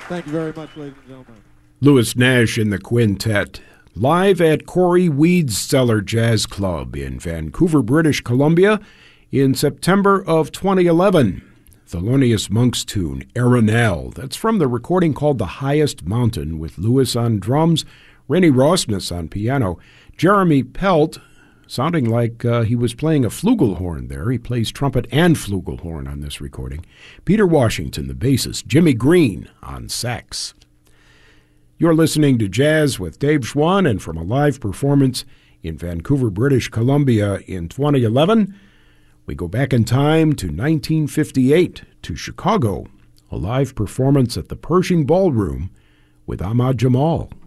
Thank you very much, ladies and gentlemen. Louis Nash and the Quintet, live at Corey Weed's Cellar Jazz Club in Vancouver, British Columbia, in September of 2011. Thelonious Monk's tune, Arenal. That's from the recording called The Highest Mountain, with Louis on drums, Rennie Rosmus on piano, Jeremy Pelt, sounding like he was playing a flugelhorn there. He plays trumpet and flugelhorn on this recording. Peter Washington, the bassist, Jimmy Green on sax. You're listening to Jazz with Dave Schwann, and from a live performance in Vancouver, British Columbia in 2011, we go back in time to 1958, to Chicago, a live performance at the Pershing Ballroom with Ahmad Jamal.